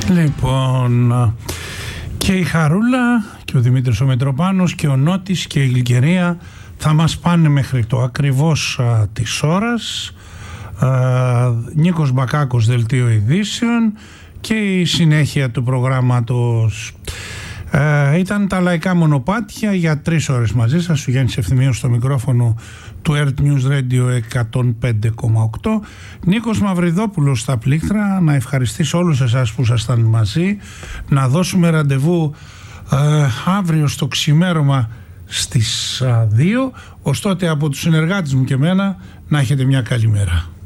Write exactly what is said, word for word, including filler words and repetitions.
Λοιπόν, και η Χαρούλα και ο Δημήτρης ο Μητροπάνος και ο Νότης και η Γλυκερία θα μας πάνε μέχρι το ακριβώς α, της ώρας. α, Νίκος Μπακάκος, Δελτίο Ειδήσεων, και η συνέχεια του προγράμματος. Ε, ήταν τα λαϊκά μονοπάτια για τρεις ώρες μαζί σας. Ο Γιάννης Ευθυμίος στο μικρόφωνο του Earth News Radio εκατόν πέντε κόμμα οκτώ. Νίκος Μαυριδόπουλος στα πλήκτρα. Να ευχαριστήσω όλους εσάς που ήσασταν μαζί. Να δώσουμε ραντεβού ε, αύριο στο ξημέρωμα στις δύο. Ως τότε από τους συνεργάτες μου και εμένα να έχετε μια καλή μέρα.